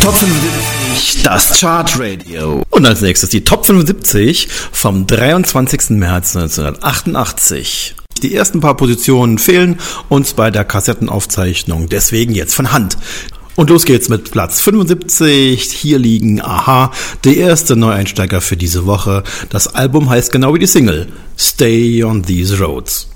Top 75, das Chart Radio. Und als nächstes die Top 75 vom 23. März 1988. Die ersten paar Positionen fehlen uns bei der Kassettenaufzeichnung, deswegen jetzt von Hand. Und los geht's mit Platz 75. Hier liegen Aha, der erste Neueinsteiger für diese Woche. Das Album heißt genau wie die Single, Stay on These Roads.